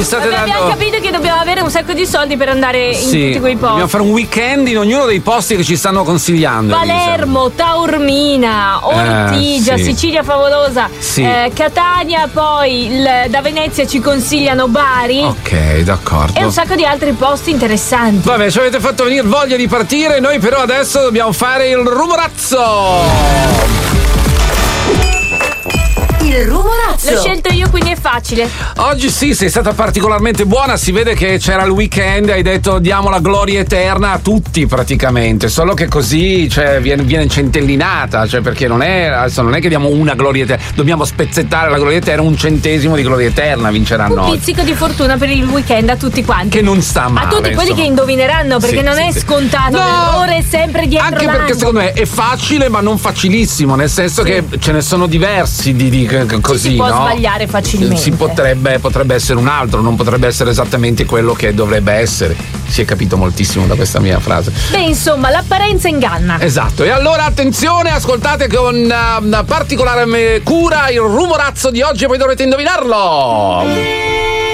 ci state dando. Abbiamo capito che dobbiamo avere un sacco di soldi per andare in tutti quei posti. Dobbiamo fare un weekend in ognuno dei posti che ci stanno consigliando. Palermo, Taormina, Ortigia, sì. Sicilia favolosa, Sì. Catania, poi da Venezia ci consigliano Bari. Ok, d'accordo. E un sacco di altri posti interessanti. Vabbè, ci avete fatto venire voglia di partire, noi però adesso dobbiamo fare il rumorazzo. Il rumorazzo. L'ho scelto io, quindi è facile. Oggi sì, sei stata particolarmente buona, si vede che c'era il weekend, hai detto diamo la gloria eterna a tutti praticamente, solo che così viene centellinata, perché non è che diamo una gloria eterna, dobbiamo spezzettare la gloria eterna, un centesimo di gloria eterna vinceranno Un oggi. pizzico di fortuna per il weekend a tutti quanti. Che non sta male. A tutti quelli che indovineranno, perché Sì, non sì, è sì. scontato, No! l'errore è sempre dietro Anche l'angolo. perché secondo me è facile ma non facilissimo, nel senso che ce ne sono diversi di così, si può no? sbagliare facilmente. Potrebbe essere un altro, non potrebbe essere esattamente quello che dovrebbe essere. Si è capito moltissimo da questa mia frase. Beh, insomma, l'apparenza inganna. Esatto, e allora attenzione, ascoltate con una particolare cura il rumorazzo di oggi e poi dovrete indovinarlo.